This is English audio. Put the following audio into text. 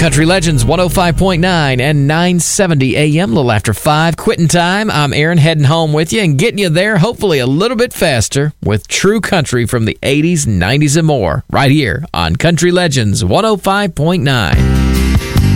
Country Legends 105.9 and 970 AM, a little after 5. Quitting time. I'm Aaron, heading home with you and getting you there hopefully a little bit faster with true country from the 80s, 90s, and more right here on Country Legends 105.9.